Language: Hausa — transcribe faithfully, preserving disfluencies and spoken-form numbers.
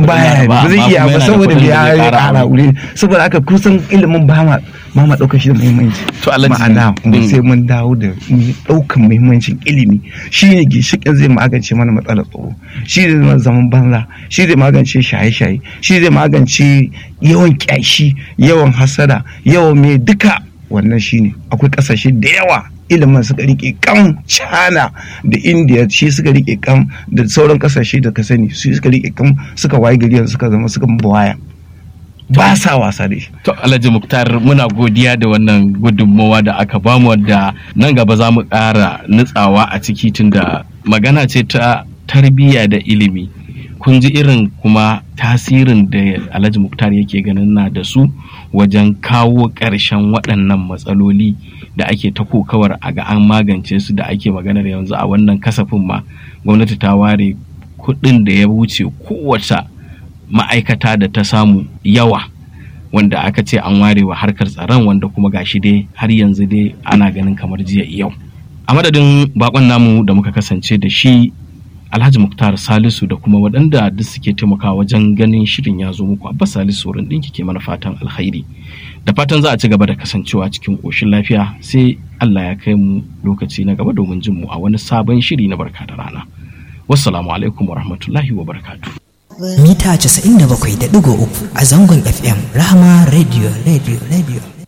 baya ba zai iya ba saboda ya ƙara wuri saboda haka kusan ilimin ba ma ba ma ɗaukar shi da muhimmanci. Ma'ana sai mun dawo da ɗaukar muhimmancin ilimi shi ne ginshiƙin zai magance mana matsalar tsoro, shi zai zaman banza, shi zai magance shaye-shaye, shi zai magance yawan ƙyashi, yawan hasada, yawan mai duka wannan shi ne. Akwai ƙasashe da yawa ilimin suka rike kam, China da India shi suka rike kam, da sauran ƙasashe da ka sani su suka rike kam, suka waye gari yanzu suka zama suka bawaya ba sa wasa da shi. To Alhaji Muktar muna godiya da wannan gudunmawa da aka bamu, wadda nan gaba za mu ƙara nutsawa a ciki tunda magana ce ta tarbiyya da ilimi. Kun ji irin kuma tasirin da Alhaji Muktar yake ganin na da su wajen kawo ƙarshen waɗannan matsaloli da ake ta kokawar a ga an magance su, da ake maganar yanzu a wannan kasafin ma gwamnati ta ware kuɗin da ya wuce kowace ma'aikata da ta samu yawa, wanda aka ce an ware wa harkar tsaron, wanda kuma gashi dai har yanzu dai ana ganin kamar jiya yau. A madadin bakon namu da muka kasance da shi Alhaji Muktar Salisu da kuma waɗanda duk suke taimakawa wajen ganin shirin ya zo muku, Abbas Salisu wurin ɗinki ke mana fatan alkhairi, da fatan za a ci gaba da kasancewa cikin ƙoshin lafiya, sai Allah ya kai mu lokaci na gaba domin jin mu a wani sabon shiri na barka da rana. Wassalamu alaikum wa rahmatullahi wa barakatuh. Mita casa'in da bakwai da ɗigo uku a zangon F M Rahama Radio Radio Radio.